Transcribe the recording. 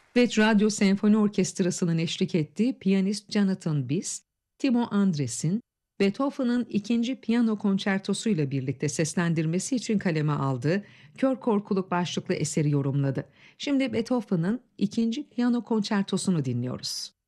Ve Radyo Senfoni Orkestrası'nın eşlik ettiği piyanist Jonathan Bis, Timo Andres'in Beethoven'ın ikinci piyano konçertosuyla birlikte seslendirmesi için kaleme aldığı Kör Korkuluk başlıklı eseri yorumladı. Şimdi Beethoven'ın ikinci piyano konçertosunu dinliyoruz.